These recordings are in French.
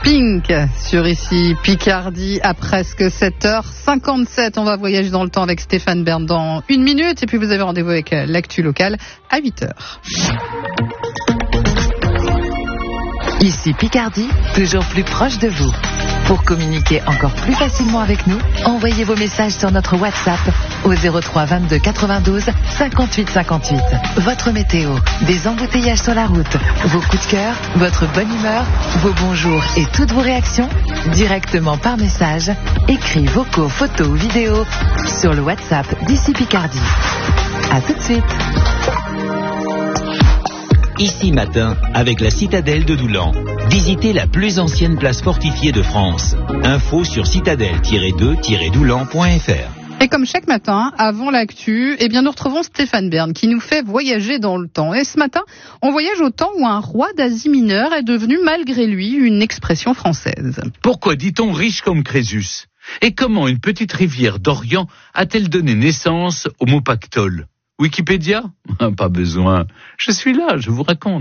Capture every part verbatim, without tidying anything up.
Pink sur ici Picardie à presque sept heures cinquante-sept. On va voyager dans le temps avec Stéphane Bern dans une minute et puis vous avez rendez-vous avec l'actu locale à huit heures. Ici Picardie, toujours plus proche de vous. Pour communiquer encore plus facilement avec nous, envoyez vos messages sur notre WhatsApp au zéro trois vingt-deux quatre-vingt-douze cinquante-huit cinquante-huit. Votre météo, des embouteillages sur la route, vos coups de cœur, votre bonne humeur, vos bonjours et toutes vos réactions, directement par message, écrits, vocaux, photos ou vidéos sur le WhatsApp d'Ici Picardie. À tout de suite. Ici matin, avec la citadelle de Doulan. Visitez la plus ancienne place fortifiée de France. Info sur citadelle tiret deux tiret doulan point f r. Et comme chaque matin, avant l'actu, eh bien nous retrouvons Stéphane Bern qui nous fait voyager dans le temps. Et ce matin, on voyage au temps où un roi d'Asie mineure est devenu malgré lui une expression française. Pourquoi dit-on riche comme Crésus ? Et comment une petite rivière d'Orient a-t-elle donné naissance au mot pactole ? Wikipédia ? Pas besoin. Je suis là, je vous raconte.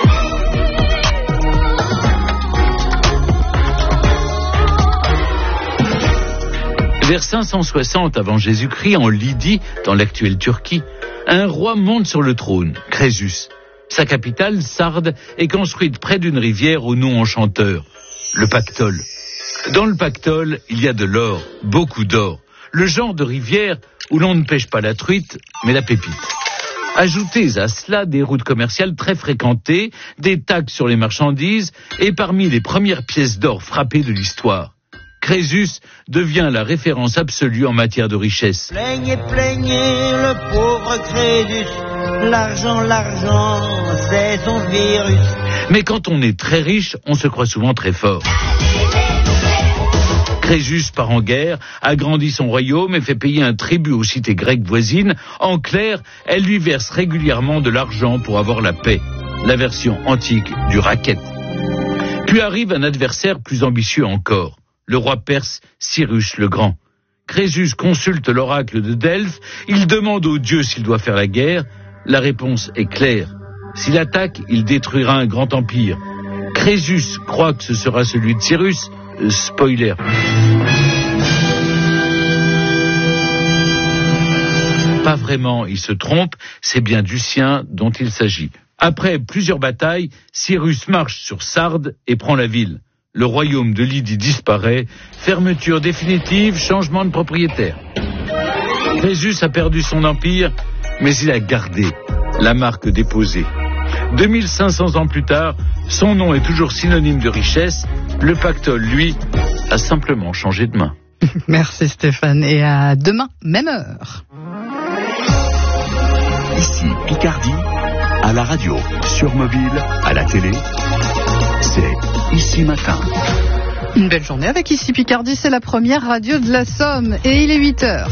Vers cinq cent soixante avant Jésus-Christ, en Lydie, dans l'actuelle Turquie, un roi monte sur le trône, Crésus. Sa capitale, Sardes, est construite près d'une rivière au nom enchanteur, le Pactole. Dans le Pactole, il y a de l'or, beaucoup d'or. Le genre de rivière où l'on ne pêche pas la truite, mais la pépite. Ajoutez à cela des routes commerciales très fréquentées, des taxes sur les marchandises et parmi les premières pièces d'or frappées de l'histoire. Crésus devient la référence absolue en matière de richesse. Plaignez, plaignez le pauvre Crésus, l'argent, l'argent, c'est son virus. Mais quand on est très riche, on se croit souvent très fort. Crésus part en guerre, agrandit son royaume et fait payer un tribut aux cités grecques voisines. En clair, elle lui verse régulièrement de l'argent pour avoir la paix. La version antique du racket. Puis arrive un adversaire plus ambitieux encore, le roi perse Cyrus le Grand. Crésus consulte l'oracle de Delphes, il demande aux dieux s'il doit faire la guerre. La réponse est claire. S'il attaque, il détruira un grand empire. Crésus croit que ce sera celui de Cyrus. Euh, spoiler. Pas vraiment, il se trompe, c'est bien du sien dont il s'agit. Après plusieurs batailles, Cyrus marche sur Sardes et prend la ville. Le royaume de Lydie disparaît, fermeture définitive, changement de propriétaire. Crésus a perdu son empire, mais il a gardé la marque déposée. deux mille cinq cents ans plus tard, son nom est toujours synonyme de richesse. Le Pactole, lui, a simplement changé de main. Merci Stéphane et à demain, même heure. Ici Picardie, à la radio, sur mobile, à la télé, c'est Ici Matin. Une belle journée avec Ici Picardie, c'est la première radio de la Somme et il est huit heures.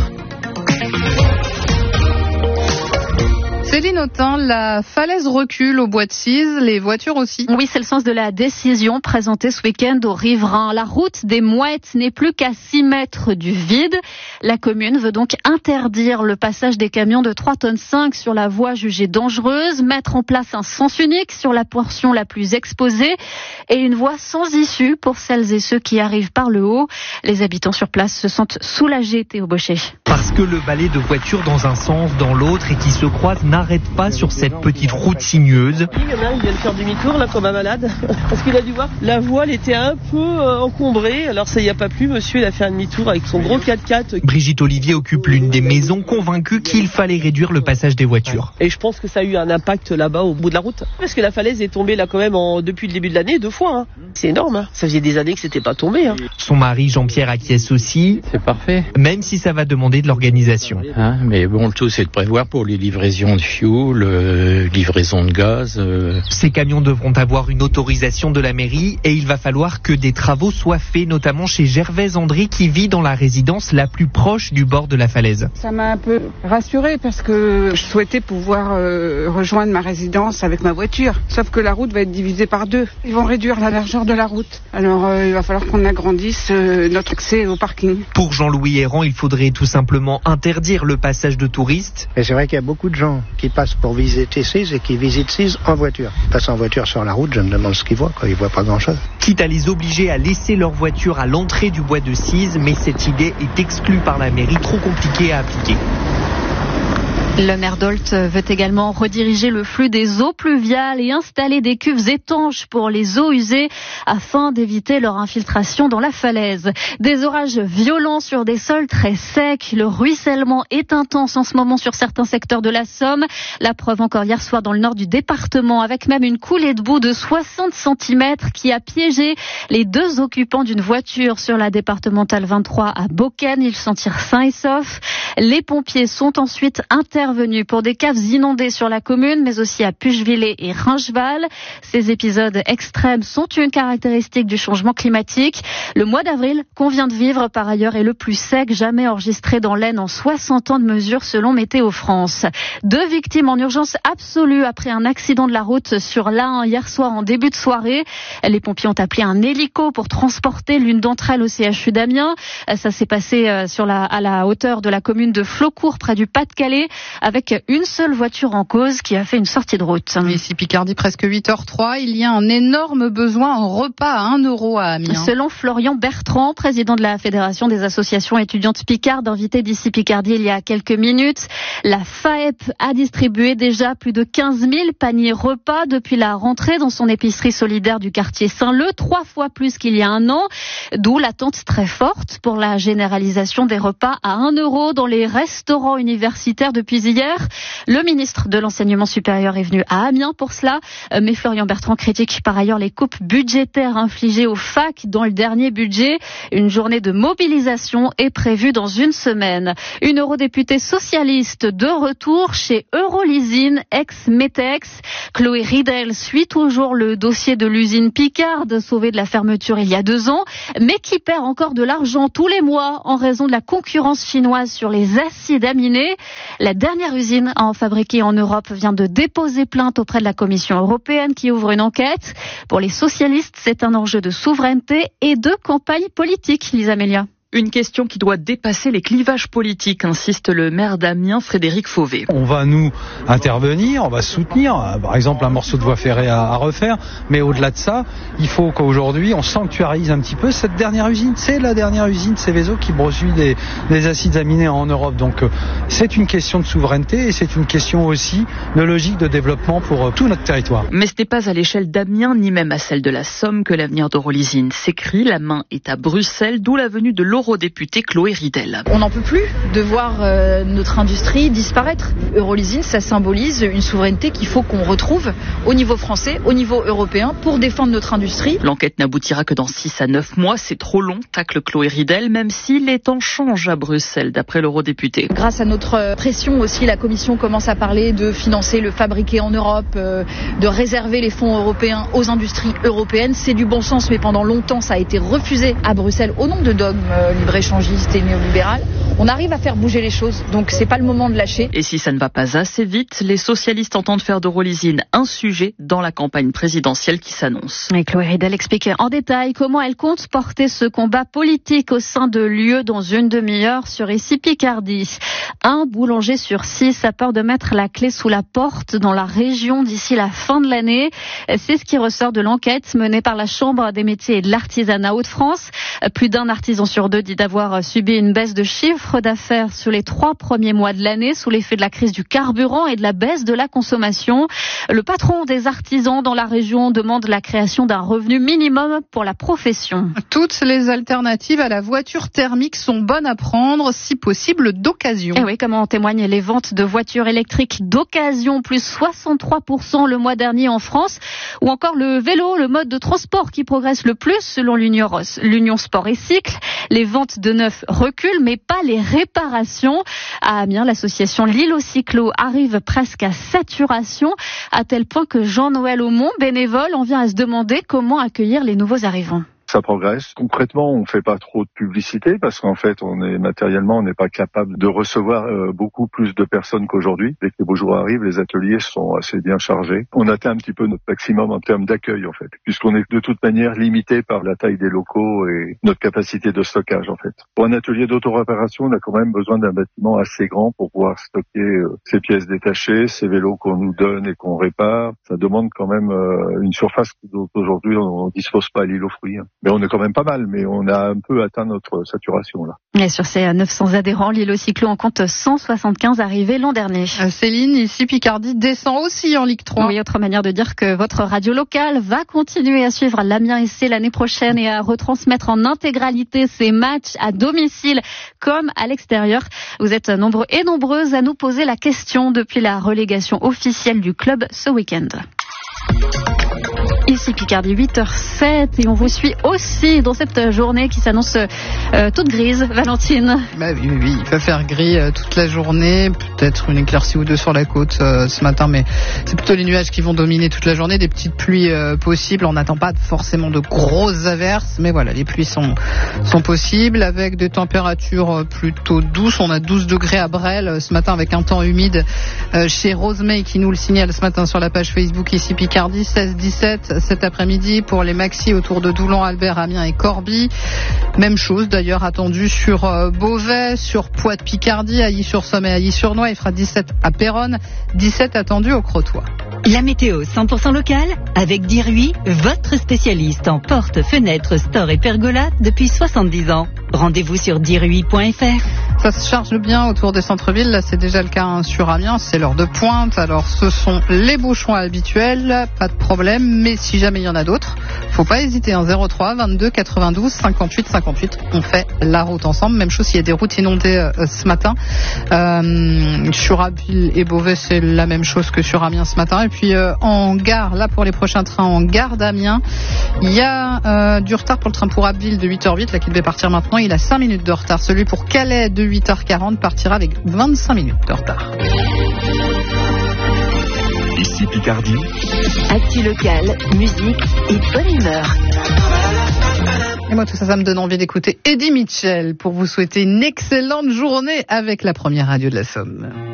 Céline Autain, la falaise recule au Bois de Cise, les voitures aussi. Oui, c'est le sens de la décision présentée ce week-end aux riverains. La route des Mouettes n'est plus qu'à six mètres du vide. La commune veut donc interdire le passage des camions de trois tonnes cinq sur la voie jugée dangereuse, mettre en place un sens unique sur la portion la plus exposée et une voie sans issue pour celles et ceux qui arrivent par le haut. Les habitants sur place se sentent soulagés, Théo Bochet. Parce que le balai de voitures dans un sens, dans l'autre et qui se croisent n'arrête pas sur cette petite route sinueuse. Il y en a un, il vient de faire demi-tour là comme un malade parce qu'il a dû voir la voie elle était un peu euh, encombrée, alors ça y a pas plu, monsieur il a fait un demi-tour avec son gros quatre-quatre. Brigitte Olivier occupe l'une des maisons, convaincue qu'il fallait réduire le passage des voitures. Et je pense que ça a eu un impact là-bas au bout de la route parce que la falaise est tombée là quand même en, depuis le début de l'année deux fois hein. C'est énorme hein. Ça faisait des années que c'était pas tombé hein. Son mari Jean-Pierre acquiesce aussi. C'est parfait. Même si ça va demander de l'organisation. Hein, mais bon, le tout c'est de prévoir pour les livraisons de fioul, euh, livraison de gaz. Euh... Ces camions devront avoir une autorisation de la mairie et il va falloir que des travaux soient faits, notamment chez Gervaise André qui vit dans la résidence la plus proche du bord de la falaise. Ça m'a un peu rassurée parce que je souhaitais pouvoir euh, rejoindre ma résidence avec ma voiture. Sauf que la route va être divisée par deux. Ils vont réduire la largeur de la route. Alors euh, il va falloir qu'on agrandisse euh, notre accès au parking. Pour Jean-Louis Errand, il faudrait tout simplement interdire le passage de touristes. Et c'est vrai qu'il y a beaucoup de gens qui passent pour visiter Sise et qui visitent Sise en voiture. Ils passent en voiture sur la route, je me demande ce qu'ils voient, quoi. Ils voient pas grand-chose. Quitte à les obliger à laisser leur voiture à l'entrée du bois de Sise, mais cette idée est exclue par la mairie, trop compliquée à appliquer. Le maire d'Olt veut également rediriger le flux des eaux pluviales et installer des cuves étanches pour les eaux usées afin d'éviter leur infiltration dans la falaise. Des orages violents sur des sols très secs. Le ruissellement est intense en ce moment sur certains secteurs de la Somme. La preuve encore hier soir dans le nord du département, avec même une coulée de boue de soixante centimètres qui a piégé les deux occupants d'une voiture sur la départementale vingt-trois à Beaucaire. Ils s'en tirent sains et saufs. Les pompiers sont ensuite intervenus pour des caves inondées sur la commune, mais aussi à Puchevillers et Rincheval. Ces épisodes extrêmes sont une caractéristique du changement climatique. Le mois d'avril qu'on vient de vivre, par ailleurs, est le plus sec jamais enregistré dans l'Aisne en soixante ans de mesures selon Météo France. Deux victimes en urgence absolue après un accident de la route sur l'A un hier soir en début de soirée. Les pompiers ont appelé un hélico pour transporter l'une d'entre elles au C H U d'Amiens. Ça s'est passé sur la, à la hauteur de la commune de Flaucourt, près du Pas-de-Calais, avec une seule voiture en cause qui a fait une sortie de route. Ici Picardie, presque huit heures zéro trois, il y a un énorme besoin en repas à un euro à Amiens. Selon Florian Bertrand, président de la Fédération des associations étudiantes Picardes, invité d'ici Picardie il y a quelques minutes, la F A E P a distribué déjà plus de quinze mille paniers repas depuis la rentrée dans son épicerie solidaire du quartier Saint-Leu, trois fois plus qu'il y a un an, d'où l'attente très forte pour la généralisation des repas à un euro dans les restaurants universitaires depuis hier. Le ministre de l'Enseignement supérieur est venu à Amiens pour cela, mais Florian Bertrand critique par ailleurs les coupes budgétaires infligées aux facs dans le dernier budget. Une journée de mobilisation est prévue dans une semaine. Une eurodéputée socialiste de retour chez Eurolysine, ex-Metex. Chloé Ridel suit toujours le dossier de l'usine Picarde, sauvée de la fermeture il y a deux ans, mais qui perd encore de l'argent tous les mois en raison de la concurrence chinoise sur les acides aminés. La dernière usine à en fabriquer en Europe vient de déposer plainte auprès de la Commission européenne qui ouvre une enquête. Pour les socialistes, c'est un enjeu de souveraineté et de campagne politique, Lisa Melia. Une question qui doit dépasser les clivages politiques, insiste le maire d'Amiens, Frédéric Fauvet. On va nous intervenir, on va soutenir, par exemple un morceau de voie ferrée à, à refaire, mais au-delà de ça, il faut qu'aujourd'hui on sanctuarise un petit peu cette dernière usine. C'est la dernière usine Seveso qui produit des, des acides aminés en Europe. Donc euh, c'est une question de souveraineté et c'est une question aussi de logique de développement pour euh, tout notre territoire. Mais ce n'est pas à l'échelle d'Amiens, ni même à celle de la Somme que l'avenir d'Eurolysine s'écrit. La main est à Bruxelles, d'où la venue de l'euro eurodéputée Chloé Ridel. On n'en peut plus de voir euh, notre industrie disparaître. Eurolysine, ça symbolise une souveraineté qu'il faut qu'on retrouve au niveau français, au niveau européen, pour défendre notre industrie. L'enquête n'aboutira que dans six à neuf mois. C'est trop long, tacle Chloé Ridel, même si les temps changent à Bruxelles, d'après l'eurodéputé. Grâce à notre pression aussi, la Commission commence à parler de financer le fabriqué en Europe, euh, de réserver les fonds européens aux industries européennes. C'est du bon sens, mais pendant longtemps, ça a été refusé à Bruxelles au nom de dogmes euh, libre-échangistes et néolibérales. On arrive à faire bouger les choses, donc c'est pas le moment de lâcher. Et si ça ne va pas assez vite, les socialistes entendent faire d'Eurolysine un sujet dans la campagne présidentielle qui s'annonce. Et Chloé Ridel explique en détail comment elle compte porter ce combat politique au sein de l'U E dans une demi-heure sur Ici Picardie. Un boulanger sur six a peur de mettre la clé sous la porte dans la région d'ici la fin de l'année. C'est ce qui ressort de l'enquête menée par la Chambre des métiers et de l'artisanat Hauts-de-France. Plus d'un artisan sur deux dit d'avoir subi une baisse de chiffre d'affaires sur les trois premiers mois de l'année sous l'effet de la crise du carburant et de la baisse de la consommation. Le patron des artisans dans la région demande la création d'un revenu minimum pour la profession. Toutes les alternatives à la voiture thermique sont bonnes à prendre, si possible d'occasion. Et oui, comme en témoignent les ventes de voitures électriques d'occasion, plus soixante-trois pour cent le mois dernier en France, ou encore le vélo, le mode de transport qui progresse le plus selon l'Union, l'Union Sport et Cycle. Les ventes de neuf reculent, mais pas les réparations. À Amiens, l'association L'Île aux Cyclos arrive presque à saturation, à tel point que Jean-Noël Aumont, bénévole, en vient à se demander comment accueillir les nouveaux arrivants. ça progresse. Concrètement, on fait pas trop de publicité parce qu'en fait, on est matériellement, on n'est pas capable de recevoir euh, beaucoup plus de personnes qu'aujourd'hui. Dès que les beaux jours arrivent, les ateliers sont assez bien chargés. On atteint un petit peu notre maximum en termes d'accueil, en fait, puisqu'on est de toute manière limité par la taille des locaux et notre capacité de stockage, en fait. Pour un atelier d'auto-réparation, on a quand même besoin d'un bâtiment assez grand pour pouvoir stocker euh, ces pièces détachées, ces vélos qu'on nous donne et qu'on répare. Ça demande quand même euh, une surface dont aujourd'hui on ne dispose pas à l'île aux fruits. Hein. Mais on est quand même pas mal, mais on a un peu atteint notre saturation là. Et sur ces neuf cents adhérents, l'île au cyclo en compte cent soixante-quinze arrivés l'an dernier. Euh, Céline, ici Picardie descend aussi en Ligue trois. Oui, autre manière de dire que votre radio locale va continuer à suivre l'Amiens S C l'année prochaine et à retransmettre en intégralité ses matchs à domicile comme à l'extérieur. Vous êtes nombreux et nombreuses à nous poser la question depuis la relégation officielle du club ce week-end. Ici Picardie, huit heures sept, et on vous suit aussi dans cette journée qui s'annonce euh, toute grise, Valentine. Bah oui, oui, il va faire gris euh, toute la journée, peut-être une éclaircie ou deux sur la côte euh, ce matin, mais c'est plutôt les nuages qui vont dominer toute la journée, des petites pluies euh, possibles. On n'attend pas forcément de grosses averses, mais voilà, les pluies sont, sont possibles avec des températures euh, plutôt douces. On a douze degrés à Bresles euh, ce matin avec un temps humide euh, chez Rosemay qui nous le signale ce matin sur la page Facebook ici Picardie, seize dix-sept cet après-midi pour les maxis autour de Doulan, Albert, Amiens et Corbie. Même chose d'ailleurs attendue sur euh, Beauvais, sur Poix-de-Picardie, Ailly-sur-Somme et Ailly-sur-Noix. Il fera dix-sept à Péronne, dix-sept attendu au Crotoy. La météo cent pour cent locale avec Diruy, votre spécialiste en portes, fenêtres, stores et pergolas depuis soixante-dix ans. Rendez-vous sur diruy point f r. Ça se charge bien autour des centres-villes. Là, c'est déjà le cas hein, sur Amiens. C'est l'heure de pointe. Alors, ce sont les bouchons habituels. Pas de problème. Mais si jamais il y en a d'autres, faut pas hésiter. Hein, zéro trois vingt-deux quatre-vingt-douze cinquante-huit cinquante-huit. On fait la route ensemble. Même chose s'il y a des routes inondées euh, ce matin. Euh, sur Abbeville et Beauvais, c'est la même chose que sur Amiens ce matin. Et puis, euh, en gare, là, pour les prochains trains en gare d'Amiens, il y a euh, du retard pour le train pour Abbeville de huit heures huit, là, qui devait partir maintenant. Il a cinq minutes de retard. Celui pour Calais de huit heures quarante partira avec vingt-cinq minutes de retard. Ici Picardie. Actu locale, musique et bonne humeur. Et moi, tout ça, ça me donne envie d'écouter Eddie Mitchell pour vous souhaiter une excellente journée avec la première radio de la Somme.